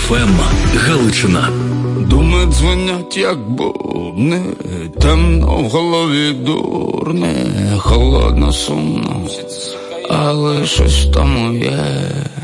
FM Галичина. Думи дзвонять, як бубни, темно в голові дурне, холодно, сумно, але щось в тому є.